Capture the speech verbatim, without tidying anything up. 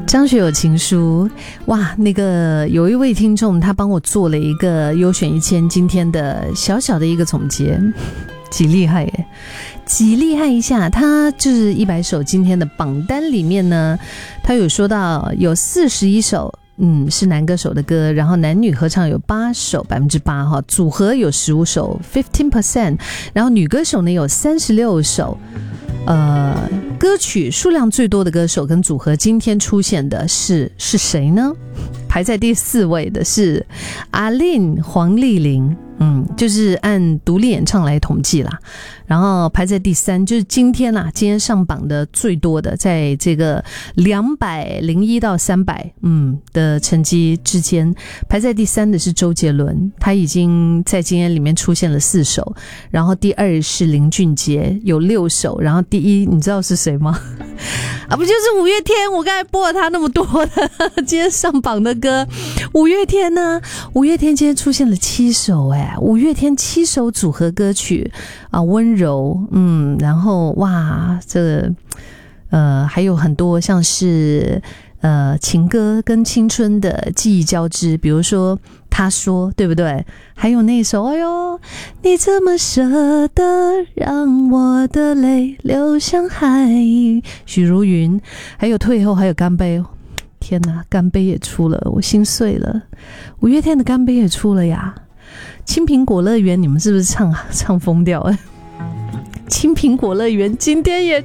张学友情书，哇，那个有一位听众他帮我做了一个优选一千今天的小小的一个总结，几厉害耶，几厉害一下。他就是一百首今天的榜单里面呢，他有说到有四十一首嗯，是男歌手的歌，然后男女合唱有八首，百分之八哈，组合有十五首 ，fifteen percent， 然后女歌手呢有三十六首。呃，歌曲数量最多的歌手跟组合，今天出现的是是谁呢？排在第四位的是阿令黄丽玲，嗯，就是按独立演唱来统计啦。然后排在第三，就是今天啦，今天上榜的最多的，在这个两百零一到三百，嗯的成绩之间，排在第三的是周杰伦，他已经在今天里面出现了四首。然后第二是林俊杰，有六首。然后第一，你知道是谁吗？啊，不就是五月天？我刚才播了他那么多的今天上榜的歌，五月天呢、啊？五月天今天出现了七首，哎，五月天七首组合歌曲啊，温柔，嗯，然后哇，这个呃还有很多像是呃情歌跟青春的记忆交织，比如说他说，对不对？还有那首，哎呦，你怎么舍得让我的泪流向海？许茹芸，还有退后，还有干杯。天哪，干杯也出了，我心碎了。五月天的干杯也出了呀。青苹果乐园，你们是不是唱唱疯掉了？青苹果乐园今天也